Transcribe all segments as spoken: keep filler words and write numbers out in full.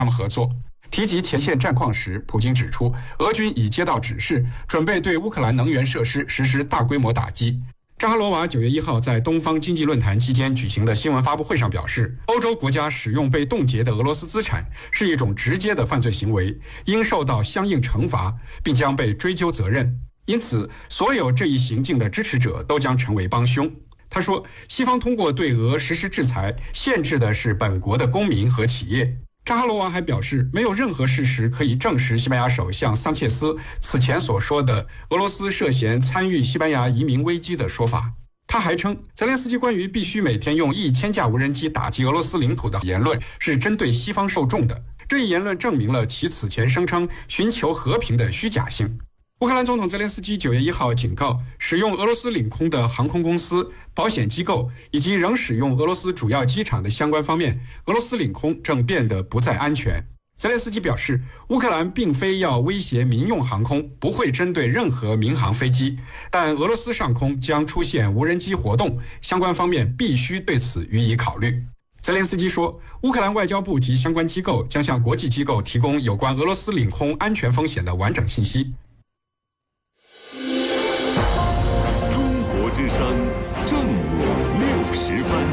他们合作。提及前线战况时，普京指出，俄军已接到指示，准备对乌克兰能源设施实施大规模打击。扎哈罗娃九月一号在东方经济论坛期间举行的新闻发布会上表示，欧洲国家使用被冻结的俄罗斯资产是一种直接的犯罪行为，应受到相应惩罚，并将被追究责任。因此，所有这一行径的支持者都将成为帮凶。他说，西方通过对俄实施制裁，限制的是本国的公民和企业。扎哈罗娃还表示，没有任何事实可以证实西班牙首相桑切斯此前所说的俄罗斯涉嫌参与西班牙移民危机的说法。他还称，泽连斯基关于必须每天用一千架无人机打击俄罗斯领土的言论是针对西方受众的。这一言论证明了其此前声称寻求和平的虚假性。乌克兰总统泽连斯基九月一号警告，使用俄罗斯领空的航空公司、保险机构以及仍使用俄罗斯主要机场的相关方面，俄罗斯领空正变得不再安全。泽连斯基表示，乌克兰并非要威胁民用航空，不会针对任何民航飞机，但俄罗斯上空将出现无人机活动，相关方面必须对此予以考虑。泽连斯基说，乌克兰外交部及相关机构将向国际机构提供有关俄罗斯领空安全风险的完整信息。 之声正午六时分。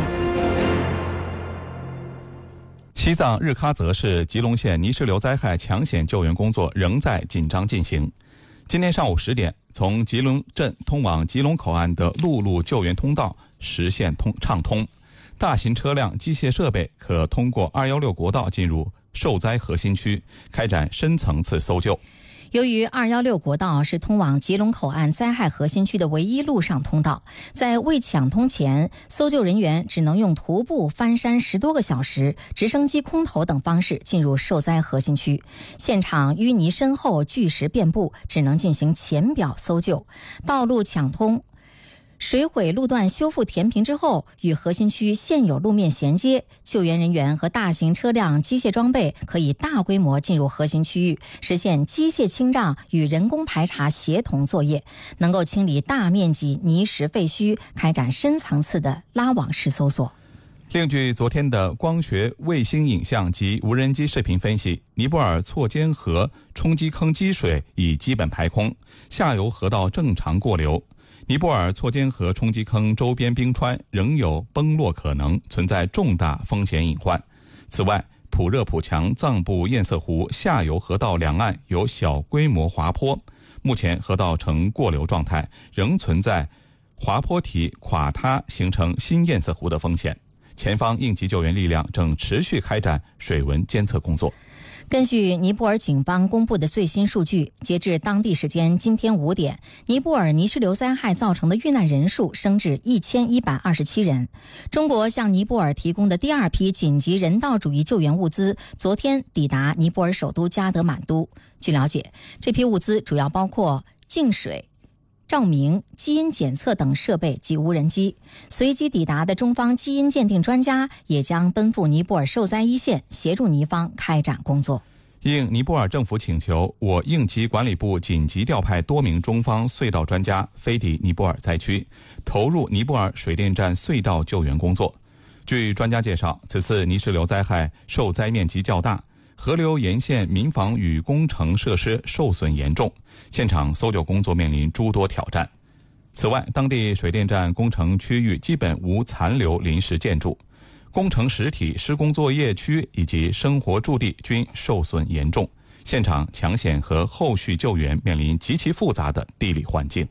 西藏日喀则市吉隆县泥石流灾害抢险救援工作仍在紧张进行。今天上午十点，从吉隆镇通往吉隆口岸的陆路救援通道实现通畅通，大型车辆、机械设备可通过二一六国道进入受灾核心区，开展深层次搜救。 由于二一六国道是通往吉隆口岸灾害核心区的唯一陆上通道，在未抢通前，搜救人员只能用徒步翻山十多个小时、直升机空投等方式进入受灾核心区。现场淤泥深厚，巨石遍布，只能进行浅表搜救。道路抢通，水毁路段修复填平之后，与核心区现有路面衔接，救援人员和大型车辆、机械装备可以大规模进入核心区域，实现机械清障与人工排查协同作业，能够清理大面积泥石废墟，开展深层次的拉网式搜索。 另据昨天的光学卫星影像及无人机视频分析，尼泊尔错尖河冲积坑积水已基本排空，下游河道正常过流。尼泊尔错尖河冲积坑周边冰川仍有崩落可能，存在重大风险隐患。此外，普热普强藏布堰塞湖下游河道两岸有小规模滑坡，目前河道呈过流状态，仍存在滑坡体垮塌形成新堰塞湖的风险。前方应急救援力量正持续开展水文监测工作。 根据尼泊尔警方公布的最新数据，截至当地时间今天五点，尼泊尔泥石流灾害造成的遇难人数升至一千一百二十七人。中国向尼泊尔提供的第二批紧急人道主义救援物资昨天抵达尼泊尔首都加德满都。据了解，这批物资主要包括净水、照明、基因检测等设备及无人机。随即抵达的中方基因鉴定专家也将奔赴尼泊尔受灾一线，协助尼方开展工作。 应尼泊尔政府请求，我应急管理部紧急调派多名中方隧道专家飞抵尼泊尔灾区，投入尼泊尔水电站隧道救援工作。据专家介绍，此次泥石流灾害受灾面积较大，河流沿线民房与工程设施受损严重，现场搜救工作面临诸多挑战。此外，当地水电站工程区域基本无残留临时建筑，工程实体、施工作业区以及生活驻地均受损严重，现场抢险和后续救援面临极其复杂的地理环境。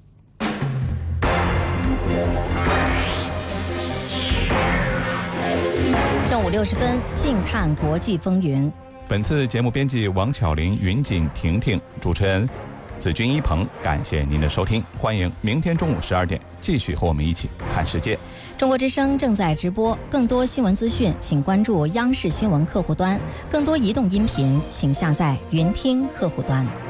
正午六十分，近看国际风云。 本次节目编辑王巧玲、云锦、婷婷，主持人子君一鹏，感谢您的收听，欢迎明天中午十二点继续和我们一起看世界。 中国之声正在直播，更多新闻资讯请关注央视新闻客户端，更多移动音频请下载云听客户端。